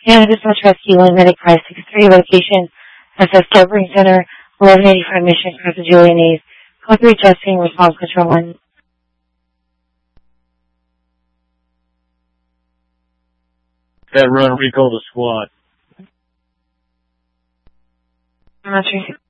Canada Dispatch Rescue Line Medic 563, location SS Sobering Center, 1185 Mission Across the Julian A's. Code testing, response control 1. That run recall the squad. I'm not sure.